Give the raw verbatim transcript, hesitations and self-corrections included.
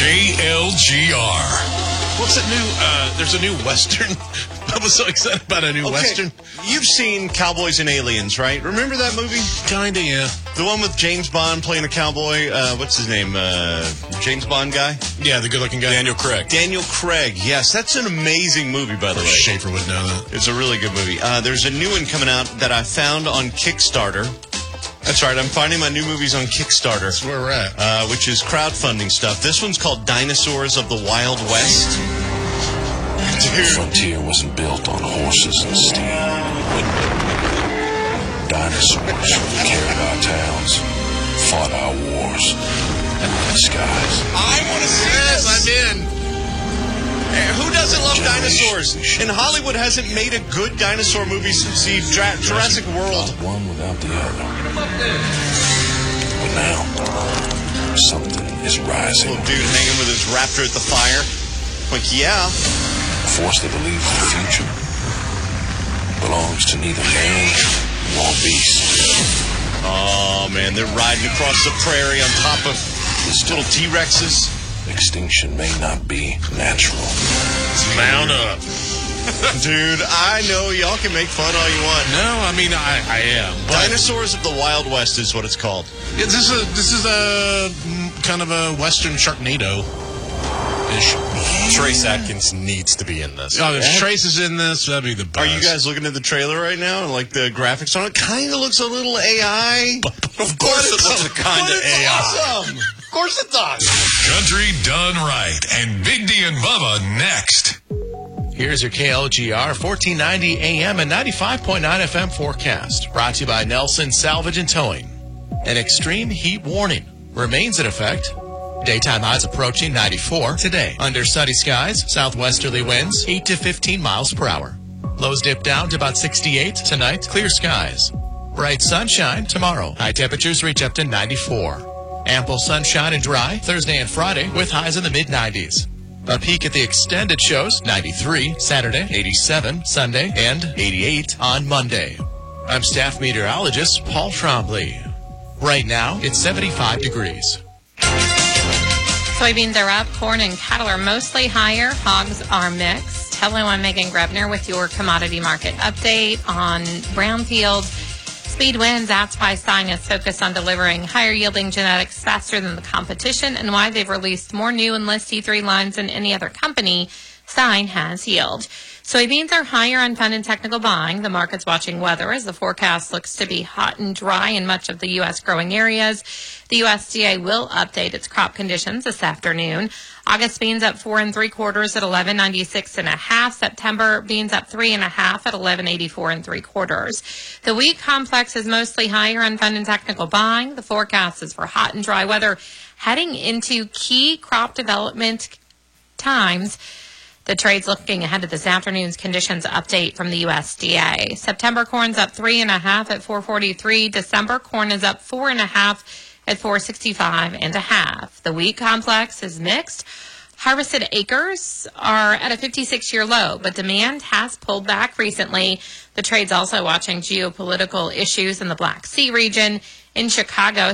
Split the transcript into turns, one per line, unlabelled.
K L G R.
What's that new, uh, there's a new Western. I was so excited about a new
Okay,
Western.
you've seen Cowboys and Aliens, right? Remember that movie?
Kinda, yeah.
The one with James Bond playing a cowboy. Uh, what's his name? Uh, James Bond guy?
Yeah, the good-looking guy.
Daniel Craig.
Daniel Craig. Yes, that's an amazing movie, by the way.
Schaefer would know that.
It's a really good movie. Uh, there's a new one coming out that I found on Kickstarter. That's right, I'm finding my new movies on Kickstarter.
That's where we're at.
Uh, which is crowdfunding stuff. This one's called Dinosaurs of the Wild West.
The frontier wasn't built on horses and steel. Dinosaurs carried our towns, fought our wars, and lit skies.
I want to see
Yes,
this.
I'm in.
Hey, who doesn't love
Generations
dinosaurs? And Hollywood hasn't made a good dinosaur movie since the Dra- Jurassic World.
Not one without the other. But now, something is rising.
Little dude hanging with his raptor at the fire. Like, yeah.
A force that believes the future belongs to neither man nor beast.
Oh, man, they're riding across the prairie on top of
This
little T-Rexes.
Extinction may not be natural.
Mount up.
Dude, I know y'all can make fun all you want.
No, I mean, I, I am. But
Dinosaurs of the Wild West is what it's called.
yeah, this is a, this is a mm, kind of a Western Sharknado-ish.
Trace Atkins needs to be in this.
Oh, if Trace is in this, that'd be the best.
Are you guys looking at the trailer right now? And, like, the graphics on it kind of looks a little A I.
Of course it looks kind
But
of
it's
A I.
awesome. Of course it does.
Country done right. And Big D and Bubba next.
Here's your K L G R fourteen ninety A M and ninety-five point nine F M forecast. Brought to you by Nelson Salvage and Towing. An extreme heat warning remains in effect. Daytime highs approaching ninety-four today. Under sunny skies, southwesterly winds eight to fifteen miles per hour. Lows dip down to about sixty-eight tonight. Clear skies. Bright sunshine tomorrow. High temperatures reach up to ninety-four. Ample sunshine and dry Thursday and Friday with highs in the mid nineties. A peak at the extended shows, ninety-three Saturday, eighty-seven Sunday, and eighty-eight on Monday. I'm staff meteorologist Paul Trombley. Right now, it's seventy-five degrees.
Soybeans are up. Corn and cattle are mostly higher. Hogs are mixed. Hello, I'm Megan Grebner with your commodity market update on Brownfield. Speed wins. That's why Stein is focused on delivering higher yielding genetics faster than the competition and why they've released more new Enlist E three lines than any other company. Stein has yield. Soybeans are higher on fund and technical buying. The market's watching weather as the forecast looks to be hot and dry in much of the U S growing areas. The U S D A will update its crop conditions this afternoon. August beans up four and three quarters at eleven ninety-six and a half. September beans up three and a half at eleven eighty-four and three quarters. The wheat complex is mostly higher on fund and technical buying. The forecast is for hot and dry weather heading into key crop development times. The trade's looking ahead to this afternoon's conditions update from the U S D A. September corn's up three and a half at four forty-three. December corn is up four and a half at four sixty-five and a half. The wheat complex is mixed. Harvested acres are at a fifty-six year low, but demand has pulled back recently. The trade's also watching geopolitical issues in the Black Sea region. In Chicago,